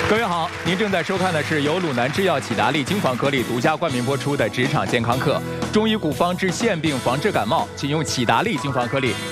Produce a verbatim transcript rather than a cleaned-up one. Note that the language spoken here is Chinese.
各位好，您正在收看的是由鲁南制药启达利精防颗粒独家冠名播出的职场健康课。中医古方治腺病，防治感冒，请用启达利精防颗粒。